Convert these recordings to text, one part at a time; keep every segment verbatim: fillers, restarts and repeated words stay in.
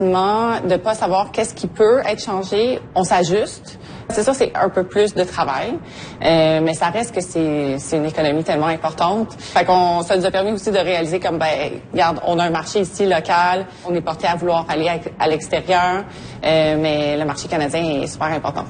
De pas savoir qu'est-ce qui peut être changé, on s'ajuste. C'est sûr, c'est un peu plus de travail, euh, mais ça reste que c'est, c'est une économie tellement importante. Fait qu'on, ça nous a permis aussi de réaliser comme, ben, regarde, on a un marché ici local, on est porté à vouloir aller à, à l'extérieur, euh, mais le marché canadien est super important.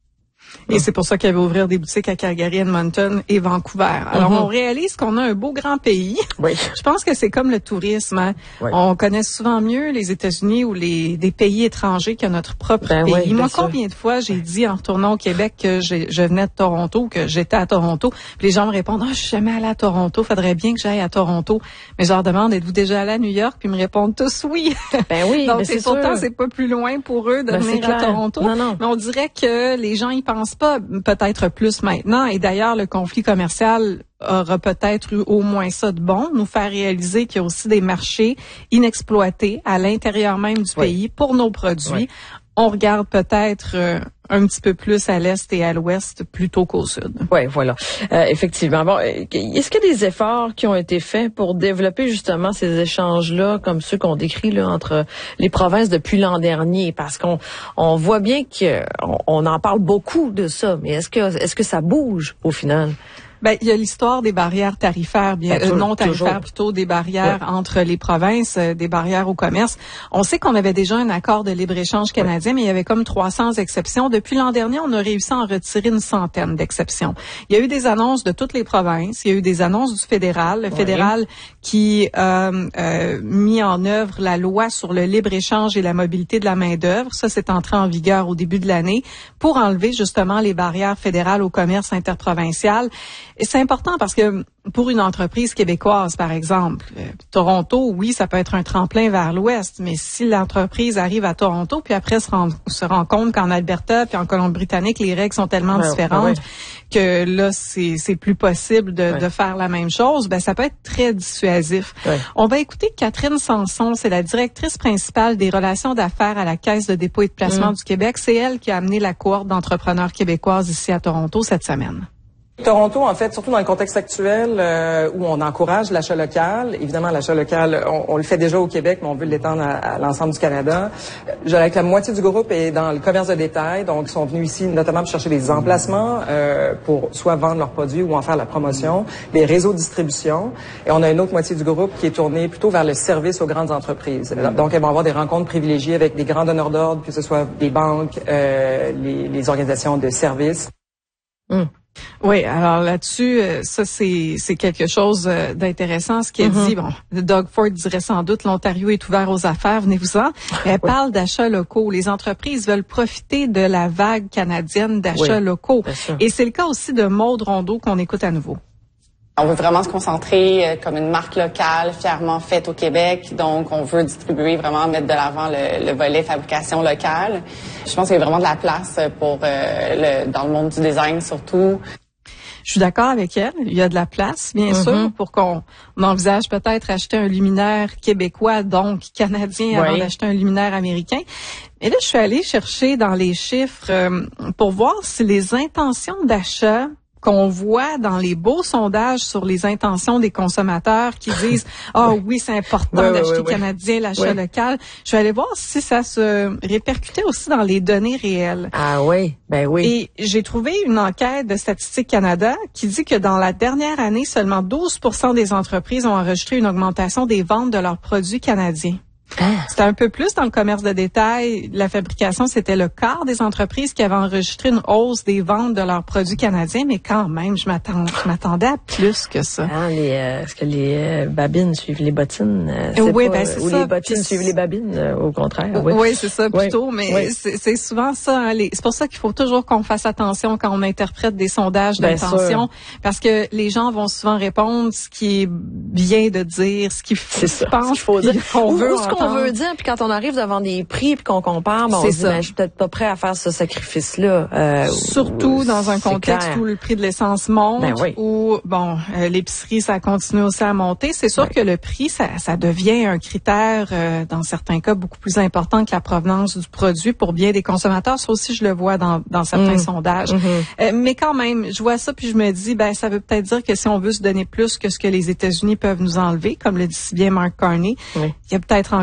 Et c'est pour ça qu'elle va ouvrir des boutiques à Calgary, Edmonton et Vancouver. Alors, mm-hmm. on réalise qu'on a un beau grand pays. Oui. Je pense que c'est comme le tourisme. Hein? Oui. On connaît souvent mieux les États-Unis ou les des pays étrangers que notre propre ben pays. Oui, Moi, sûr. combien de fois j'ai dit en retournant au Québec que j'ai, je venais de Toronto, que j'étais à Toronto, puis les gens me répondent « Ah, oh, je suis jamais allée à Toronto, faudrait bien que j'aille à Toronto. » Mais je leur demande « Êtes-vous déjà allée à New York? » Puis ils me répondent tous « Oui. » Ben oui, Donc, ben c'est c'est pourtant, sûr. c'est pas plus loin pour eux de ben venir à Toronto. Non, non. Mais on dirait que les gens y pensent pas, peut-être plus maintenant. Et d'ailleurs, le conflit commercial aura peut-être eu au moins ça de bon, nous faire réaliser qu'il y a aussi des marchés inexploités à l'intérieur même du oui. pays pour nos produits. Oui. On regarde peut-être euh, un petit peu plus à l'est et à l'ouest plutôt qu'au sud. Oui, voilà. Euh, effectivement. Bon, est-ce qu'il y a des efforts qui ont été faits pour développer justement ces échanges-là, comme ceux qu'on décrit là entre les provinces depuis l'an dernier? Parce qu'on on voit bien qu'on on en parle beaucoup de ça, mais est-ce que est-ce que ça bouge au final? Ben, il y a l'histoire des barrières tarifaires, bien ben, euh, non tarifaires toujours. plutôt, des barrières ouais. entre les provinces, euh, des barrières au commerce. On sait qu'on avait déjà un accord de libre-échange canadien, ouais. mais il y avait comme trois cents exceptions. Depuis l'an dernier, on a réussi à en retirer une centaine d'exceptions. Il y a eu des annonces de toutes les provinces, il y a eu des annonces du fédéral, le ouais. fédéral qui a euh, euh, mis en œuvre la loi sur le libre-échange et la mobilité de la main-d'œuvre. Ça, c'est entré en vigueur au début de l'année pour enlever justement les barrières fédérales au commerce interprovincial. Et c'est important parce que pour une entreprise québécoise, par exemple, euh, Toronto, oui, ça peut être un tremplin vers l'ouest, mais si l'entreprise arrive à Toronto, puis après se rend, se rend compte qu'en Alberta puis en Colombie-Britannique, les règles sont tellement ouais, différentes ouais. que là, c'est, c'est plus possible de, ouais. de faire la même chose, ben ça peut être très dissuasif. Ouais. On va écouter Catherine Sanson, c'est la directrice principale des relations d'affaires à la Caisse de dépôt et de placement mmh. du Québec. C'est elle qui a amené la cohorte d'entrepreneurs québécoises ici à Toronto cette semaine. Toronto, en fait, surtout dans le contexte actuel euh, où on encourage l'achat local, évidemment, l'achat local, on, on le fait déjà au Québec, mais on veut l'étendre à, à l'ensemble du Canada. Je dirais que la moitié du groupe est dans le commerce de détail, donc ils sont venus ici notamment pour chercher des emplacements euh, pour soit vendre leurs produits ou en faire la promotion, les réseaux de distribution. Et on a une autre moitié du groupe qui est tournée plutôt vers le service aux grandes entreprises. Donc, elles vont avoir des rencontres privilégiées avec des grands donneurs d'ordre, que ce soit des banques, euh, les, les organisations de services. Mmh. Oui, alors là-dessus, ça c'est c'est quelque chose d'intéressant. Ce qu'elle mm-hmm. dit, bon, Doug Ford dirait sans doute l'Ontario est ouvert aux affaires, venez-vous-en. Elle oui. parle d'achats locaux. Les entreprises veulent profiter de la vague canadienne d'achats oui, locaux. Et c'est le cas aussi de Maude Rondeau qu'on écoute à nouveau. On veut vraiment se concentrer comme une marque locale, fièrement faite au Québec. Donc, on veut distribuer, vraiment mettre de l'avant le, le volet fabrication locale. Je pense qu'il y a vraiment de la place pour euh, le, dans le monde du design surtout. Je suis d'accord avec elle. Il y a de la place, bien mm-hmm. sûr, pour qu'on on envisage peut-être acheter un luminaire québécois, donc canadien, oui. avant d'acheter un luminaire américain. Et là, je suis allée chercher dans les chiffres euh, pour voir si les intentions d'achat qu'on voit dans les beaux sondages sur les intentions des consommateurs qui disent « Ah oh, oui, c'est important oui, d'acheter oui, oui, canadien, l'achat oui. local ». Je vais aller voir si ça se répercutait aussi dans les données réelles. Ah oui, ben oui. Et j'ai trouvé une enquête de Statistique Canada qui dit que dans la dernière année, seulement douze pour cent des entreprises ont enregistré une augmentation des ventes de leurs produits canadiens. Ah. C'était un peu plus dans le commerce de détail. La fabrication, c'était le quart des entreprises qui avaient enregistré une hausse des ventes de leurs produits canadiens, mais quand même, je m'attends, je m'attendais à plus que ça. Ah, les, euh, est-ce que les euh, babines suivent les bottines? Euh, c'est oui, pas, ben c'est ou ça. les bottines Puis, suivent les babines, euh, au contraire. Oui, oui c'est ça plutôt, oui. mais oui. c'est, c'est souvent ça. Hein, les, c'est pour ça qu'il faut toujours qu'on fasse attention quand on interprète des sondages Bien d'intention, sûr. parce que les gens vont souvent répondre ce qui est bien de dire, ce qu'ils c'est ça, pensent ce qu'il faut dire, qu'on ou, veut ou ce qu'on veut dire, puis quand on arrive devant des prix puis qu'on compare, ben on c'est se dit, ça. ben, je suis peut-être pas prêt à faire ce sacrifice-là. Euh, Surtout ou, dans un contexte clair. où le prix de l'essence monte, ben oui. où bon, euh, l'épicerie ça continue aussi à monter. C'est sûr oui. que le prix ça, ça devient un critère euh, dans certains cas beaucoup plus important que la provenance du produit pour bien des consommateurs. Ça aussi je le vois dans dans certains mmh. sondages. Mmh. Euh, mais quand même, je vois ça puis je me dis ben ça veut peut-être dire que si on veut se donner plus que ce que les États-Unis peuvent nous enlever, comme le dit si bien Mark Carney, oui. il y a peut-être encore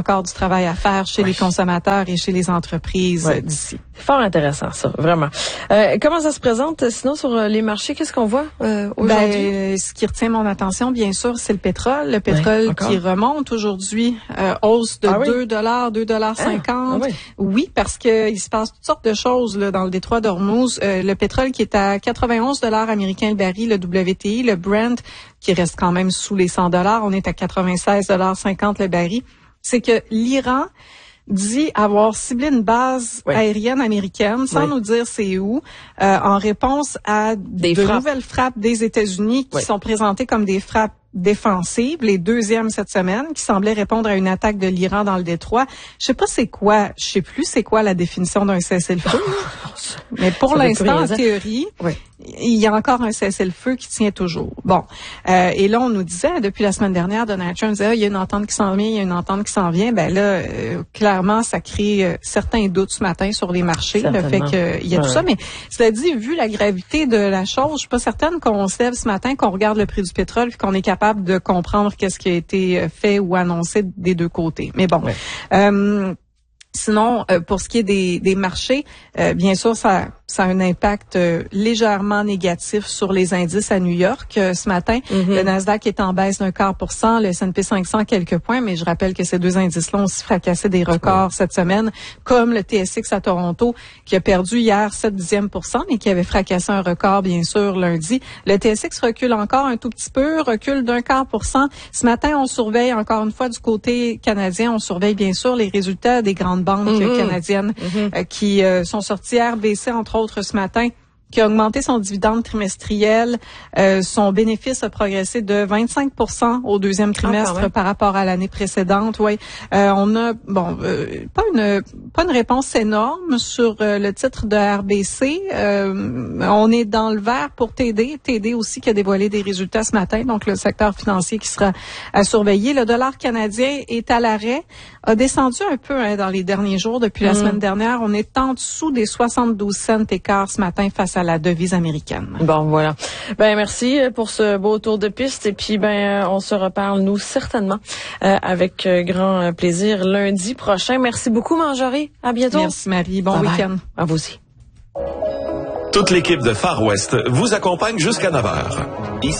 encore du travail à faire chez oui. les consommateurs et chez les entreprises oui. d'ici. C'est fort intéressant, ça, vraiment. Euh, comment ça se présente, sinon, sur les marchés? Qu'est-ce qu'on voit euh, aujourd'hui? Ben, ce qui retient mon attention, bien sûr, c'est le pétrole. Le pétrole oui, qui remonte aujourd'hui, euh, hausse de ah, oui? deux dollars, deux dollars cinquante. Ah, ah, oui. oui, parce que il se passe toutes sortes de choses là, dans le détroit d'Ormuz. Euh, le pétrole qui est à quatre-vingt-onze dollars américains le baril, le W T I, le Brent qui reste quand même sous les cent dollars. On est à quatre-vingt-seize dollars cinquante le baril. C'est que l'Iran dit avoir ciblé une base oui. aérienne américaine, sans oui. nous dire c'est où, euh, en réponse à des de frappes. nouvelles frappes des États-Unis qui oui. sont présentées comme des frappes défensives, les deuxièmes cette semaine, qui semblaient répondre à une attaque de l'Iran dans le détroit. Je sais pas c'est quoi, je sais plus c'est quoi la définition d'un cessez-le-feu. Mais pour l'instant, en théorie, oui. il y a encore un cessez-le-feu qui tient toujours. Bon, euh, et là on nous disait depuis la semaine dernière, Donald Trump disait ah, il y a une entente qui s'en vient, il y a une entente qui s'en vient. Ben là, euh, clairement, ça crée euh, certains doutes ce matin sur les marchés, certainement. le fait qu'il y a ouais. tout ça. Mais cela dit, vu la gravité de la chose, je suis pas certaine qu'on se lève ce matin, qu'on regarde le prix du pétrole, puis qu'on est capable de comprendre qu'est-ce qui a été fait ou annoncé des deux côtés. Mais bon. Ouais. Euh, Sinon, euh, pour ce qui est des, des marchés, euh, bien sûr, ça, ça a un impact euh, légèrement négatif sur les indices à New York. Euh, ce matin, mm-hmm. le Nasdaq est en baisse d'un quart pour cent, le S and P cinq cents quelques points, mais je rappelle que ces deux indices-là ont aussi fracassé des records oui. cette semaine, comme le T S X à Toronto, qui a perdu hier sept dixièmes pour cent, mais qui avait fracassé un record, bien sûr, lundi. Le T S X recule encore un tout petit peu, recule d'un quart pour cent. Ce matin, on surveille encore une fois du côté canadien, on surveille bien sûr les résultats des grandes banques mm-hmm. canadiennes mm-hmm. Euh, qui euh, sont sorties R B C, entre autres, ce matin, qui a augmenté son dividende trimestriel. Euh, son bénéfice a progressé de vingt-cinq pour cent au deuxième trimestre ah, par rapport à l'année précédente. Oui, euh, on a bon euh, pas une pas une réponse énorme sur euh, le titre de R B C. Euh, on est dans le vert pour T D. T D aussi qui a dévoilé des résultats ce matin. Donc le secteur financier qui sera à surveiller. Le dollar canadien est à l'arrêt. A descendu un peu hein, dans les derniers jours depuis la mmh. semaine dernière. On est en dessous des soixante-douze cents écart ce matin face à la devise américaine. Bon, voilà. Ben merci pour ce beau tour de piste. Et puis, ben on se reparle, nous, certainement, euh, avec grand plaisir lundi prochain. Merci beaucoup, Marjorie. À bientôt. Merci, Marie. Bon bye week-end. Bye. À vous aussi. Toute l'équipe de Far West vous accompagne jusqu'à neuf heures. Ici